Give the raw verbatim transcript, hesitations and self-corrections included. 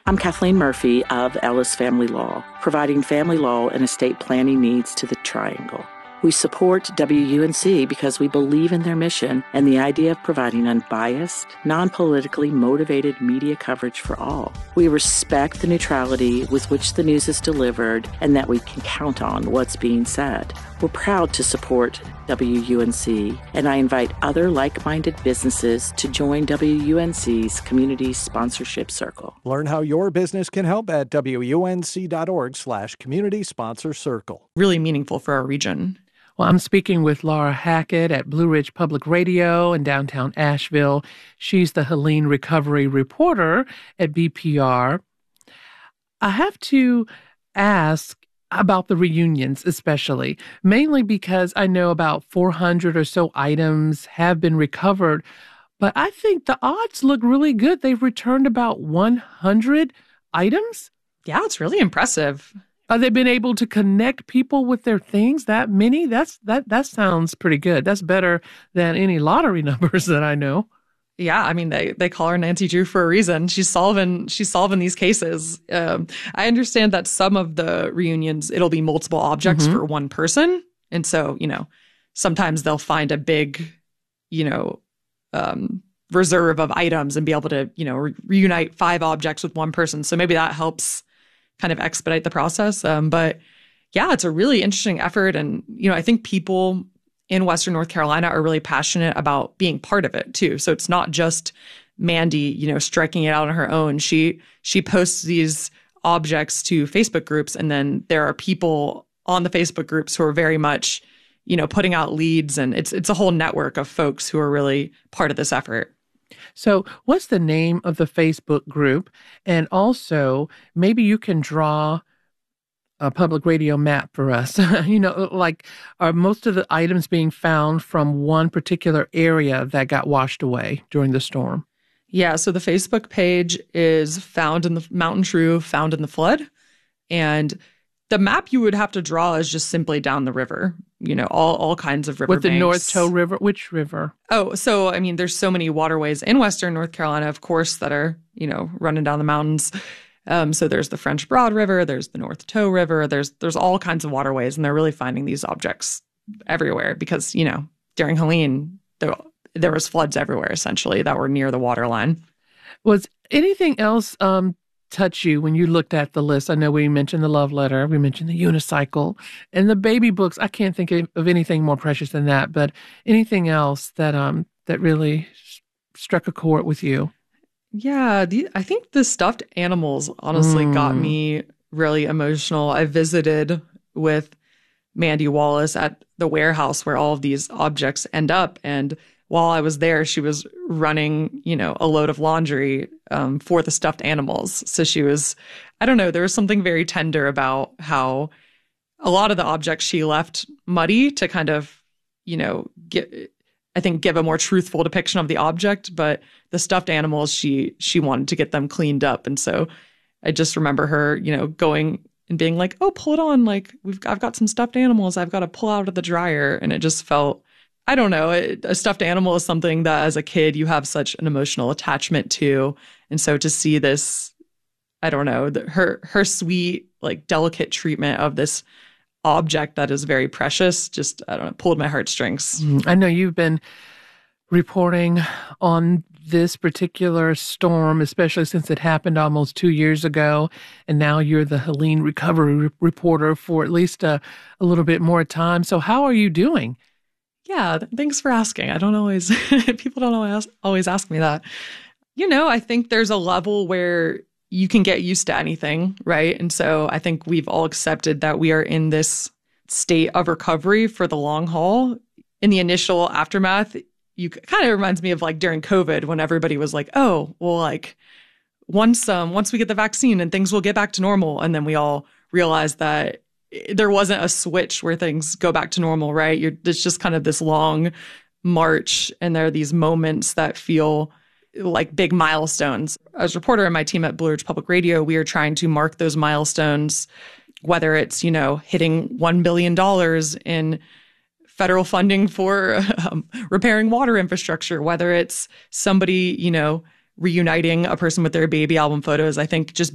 I'm Kathleen Murphy of Ellis Family Law, providing family law and estate planning needs to the Triangle. We support W U N C because we believe in their mission and the idea of providing unbiased, non-politically motivated media coverage for all. We respect the neutrality with which the news is delivered and that we can count on what's being said. We're proud to support W U N C, and I invite other like-minded businesses to join W U N C's Community Sponsorship Circle. Learn how your business can help at W U N C dot org slash community sponsor circle. Really meaningful for our region. Well, I'm speaking with Laura Hackett at Blue Ridge Public Radio in downtown Asheville. She's the Helene Recovery Reporter at B P R. I have to ask about the reunions especially, mainly because I know about four hundred or so items have been recovered, but I think the odds look really good. They've returned about one hundred items. Yeah, it's really impressive. Uh, they've been able to connect people with their things that many. That's that. That sounds pretty good. That's better than any lottery numbers that I know. Yeah, I mean they they call her Nancy Drew for a reason. She's solving she's solving these cases. Um, I understand that some of the reunions it'll be multiple objects mm-hmm. for one person, and so you know sometimes they'll find a big you know um, reserve of items and be able to you know re- reunite five objects with one person. So maybe that helps kind of expedite the process. Um, but yeah, it's a really interesting effort. And, you know, I think people in Western North Carolina are really passionate about being part of it too. So it's not just Mandy, you know, striking it out on her own. She, she posts these objects to Facebook groups, and then there are people on the Facebook groups who are very much, you know, putting out leads, and it's, it's a whole network of folks who are really part of this effort. So what's the name of the Facebook group? And also, maybe you can draw a public radio map for us. you know, like, are most of the items being found from one particular area that got washed away during the storm? Yeah, so the Facebook page is Found in the Mountain True, Found in the Flood. And the map you would have to draw is just simply down the river, you know, all, all kinds of river With the banks. North Toe River? Which river? Oh, so, I mean, there's so many waterways in Western North Carolina, of course, that are, you know, running down the mountains. Um, so there's the French Broad River, there's the North Toe River, there's there's all kinds of waterways, and they're really finding these objects everywhere because, you know, during Helene, there, there was floods everywhere, essentially, that were near the waterline. Was anything else um, touch you when you looked at the list? I know we mentioned the love letter, we mentioned the unicycle, and the baby books. I can't think of, of anything more precious than that, but anything else that um that really struck a chord with you? Yeah, the, I think the stuffed animals honestly mm. got me really emotional. I visited with Mandy Wallace at the warehouse where all of these objects end up, and while I was there, she was running, you know, a load of laundry um, for the stuffed animals. So she was, I don't know, there was something very tender about how a lot of the objects she left muddy to kind of, you know, get, I think, give a more truthful depiction of the object. But the stuffed animals, she she wanted to get them cleaned up. And so I just remember her, you know, going and being like, oh, pull it on. Like, we've I've got some stuffed animals I've got to pull out of the dryer. And it just felt, I don't know, a stuffed animal is something that as a kid you have such an emotional attachment to. And so to see this, I don't know, the, her her sweet, like, delicate treatment of this object that is very precious, just, I don't know, pulled my heartstrings. I know you've been reporting on this particular storm, especially since it happened almost two years ago, and now you're the Helene Recovery re- Reporter for at least a, a little bit more time. So how are you doing? Yeah, thanks for asking. I don't always, people don't always, always ask me that. You know, I think there's a level where you can get used to anything, right? And so I think we've all accepted that we are in this state of recovery for the long haul. In the initial aftermath, you kind of reminds me of like during COVID when everybody was like, oh, well, like once um once we get the vaccine and things will get back to normal. And then we all realized that there wasn't a switch where things go back to normal, right? You're, it's just kind of this long march, and there are these moments that feel like big milestones. As a reporter in my team at Blue Ridge Public Radio, we are trying to mark those milestones, whether it's, you know, hitting one billion dollars in federal funding for um, repairing water infrastructure, whether it's somebody, you know, reuniting a person with their baby album photos. I think just